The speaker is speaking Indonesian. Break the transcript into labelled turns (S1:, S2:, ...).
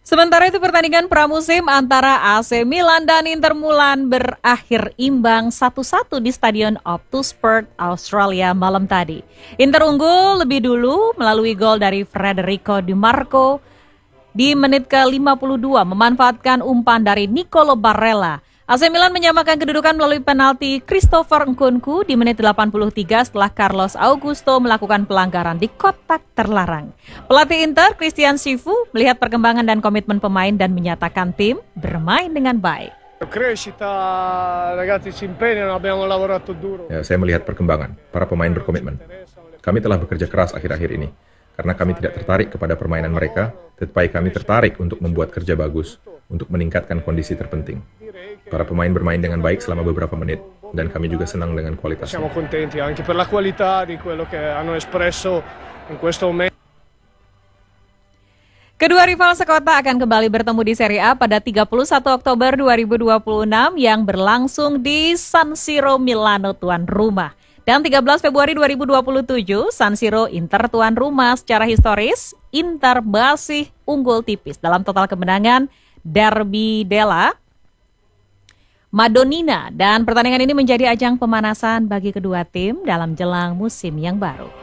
S1: Sementara itu pertandingan pramusim antara AC Milan dan Inter Milan berakhir imbang 1-1 di Stadion Optus-Sport, Australia malam tadi. Inter unggul lebih dulu melalui gol dari Federico Di Marco di menit ke-52 memanfaatkan umpan dari Nicolo Barella. AC Milan menyamakan kedudukan melalui penalti Christopher Nkunku di menit 83 setelah Carlos Augusto melakukan pelanggaran di kotak terlarang. Pelatih Inter, Christian Sifu, melihat perkembangan dan komitmen pemain dan menyatakan tim bermain dengan baik.
S2: Saya melihat perkembangan, para pemain berkomitmen. Kami telah bekerja keras akhir-akhir ini, karena kami tidak tertarik kepada permainan mereka, tetapi kami tertarik untuk membuat kerja bagus, untuk meningkatkan kondisi terpenting. Para pemain bermain dengan baik selama beberapa menit, dan kami juga senang dengan kualitasnya.
S1: Kedua rival sekota akan kembali bertemu di Serie A pada 31 Oktober 2026 yang berlangsung di San Siro Milano tuan rumah. Dan 13 Februari 2027, San Siro Inter tuan rumah. Secara historis, Inter masih unggul tipis dalam total kemenangan Derby della Madonnina. Dan pertandingan ini menjadi ajang pemanasan bagi kedua tim dalam jelang musim yang baru.